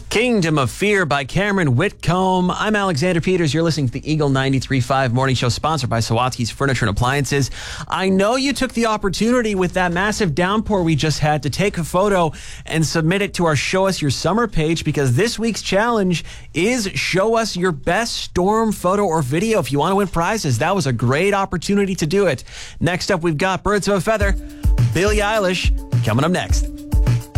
Kingdom of Fear by Cameron Whitcomb. I'm Alexander Peters. You're listening to the Eagle 93.5 Morning Show, sponsored by Sawatsky's Furniture and Appliances. I know you took the opportunity with that massive downpour we just had to take a photo and submit it to our Show Us Your Summer page, because this week's challenge is show us your best storm photo or video if you want to win prizes. That was a great opportunity to do it. Next up, we've got Birds of a Feather, Billie Eilish, coming up next.